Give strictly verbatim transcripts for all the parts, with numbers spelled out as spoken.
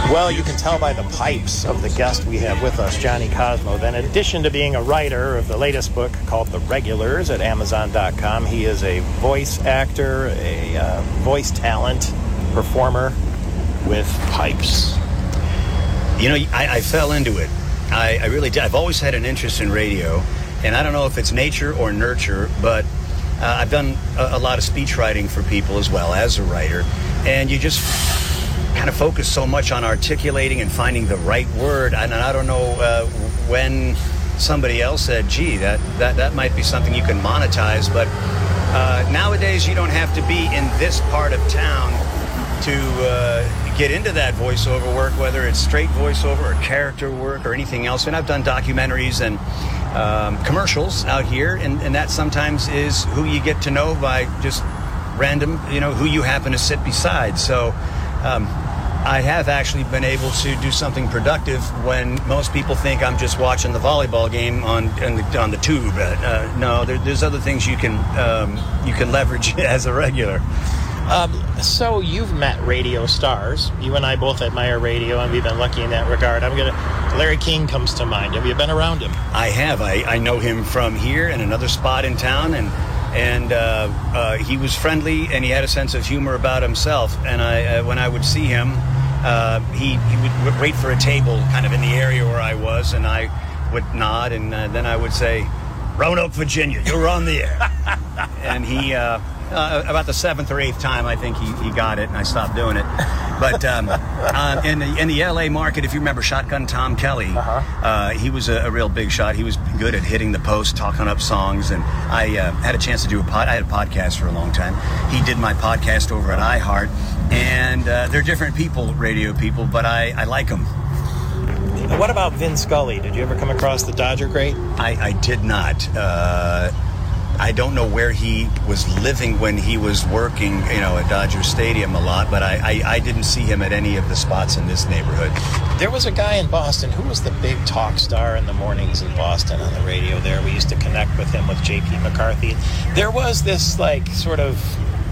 Well, you can tell by the pipes of the guest we have with us, Johnny Cosmo, that in addition to being a writer of the latest book called The Regulars at Amazon dot com, he is a voice actor, a uh, voice talent performer with pipes. You know, I, I fell into it. I, I really did. I've always had an interest in radio, and I don't know if it's nature or nurture, but uh, I've done a, a lot of speech writing for people as well as a writer, and you just kind of focus so much on articulating and finding the right word. And I don't know uh, when somebody else said, gee, that, that, that might be something you can monetize. But uh, nowadays you don't have to be in this part of town to uh, get into that voiceover work, whether it's straight voiceover or character work or anything else. And I've done documentaries and um, commercials out here, and, and that sometimes is who you get to know by just random, you know, who you happen to sit beside. So um, I have actually been able to do something productive when most people think I'm just watching the volleyball game on on the, on the tube. Uh, no, there, there's other things you can um, you can leverage as a regular. Um, so you've met radio stars. You and I both admire radio, and we've been lucky in that regard. I'm gonna. Larry King comes to mind. Have you been around him? I have. I, I know him from here and another spot in town, and and uh, uh, he was friendly, and he had a sense of humor about himself. And I, uh, when I would see him, uh, he he would wait for a table, kind of in the area where I was, and I would nod, and uh, then I would say, "Roanoke, Virginia, you're on the air." And he. Uh, Uh, about the seventh or eighth time, I think he, he got it, and I stopped doing it. But um, uh, in the in the L A market, if you remember Shotgun Tom Kelly, uh-huh. uh, he was a, a real big shot. He was good at hitting the post, talking up songs, and I uh, had a chance to do a pod. I had a podcast for a long time. He did my podcast over at iHeart, and uh, they're different people, radio people, but I, I like them. What about Vin Scully? Did you ever come across the Dodger great? I, I did not. Uh, I don't know where he was living when he was working, you know, at Dodger Stadium a lot, but I, I, I didn't see him at any of the spots in this neighborhood. There was a guy in Boston who was the big talk star in the mornings in Boston on the radio there. We used to connect with him with J P McCarthy. There was this, like, sort of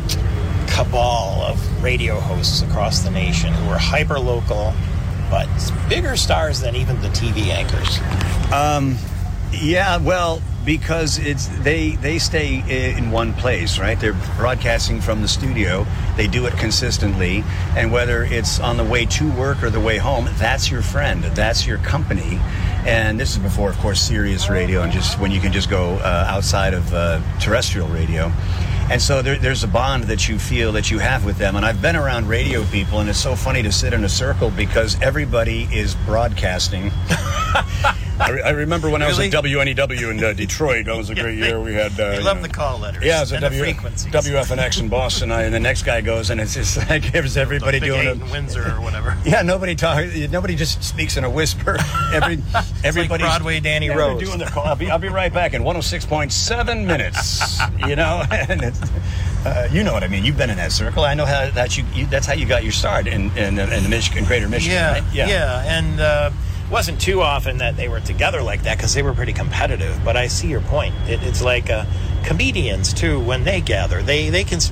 cabal of radio hosts across the nation who were hyper-local, but bigger stars than even the T V anchors. Um, yeah, well... Because it's they they stay in one place, right? They're broadcasting from the studio. They do it consistently, and whether it's on the way to work or the way home, that's your friend, that's your company. And this is before, of course, Sirius radio, and just when you can just go uh, outside of uh, terrestrial radio. And so there, there's a bond that you feel that you have with them. And I've been around radio people, and it's so funny to sit in a circle because everybody is broadcasting. I, re- I remember when really? I was at W N E W in uh, Detroit. That was a great year. We had. Uh, we love the call letters. Yeah, it was and a w- W F N X in Boston, and the next guy goes, and it's just like here's everybody Big doing it. In Windsor or whatever. Yeah, nobody talk. Nobody just speaks in a whisper. Every everybody. Like Broadway Danny yeah, Rose doing their call. I'll be I'll be right back in one oh six point seven minutes. You know, and it's. Uh, you know what I mean. You've been in that circle. I know how that you, you that's how you got your start in in, in the Michigan, Greater Michigan. Yeah, right? yeah, yeah, and. Uh, wasn't too often that they were together like that because they were pretty competitive, but I see your point. It, it's like uh, comedians too, when they gather, they they can